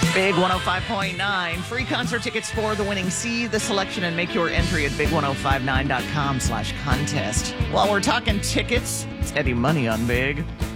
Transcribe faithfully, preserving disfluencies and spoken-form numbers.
Big one oh five point nine. Free concert tickets for the winning. See the selection and make your entry at big ten fifty-nine dot com slash contest. While we're talking tickets, it's Eddie Money on Big.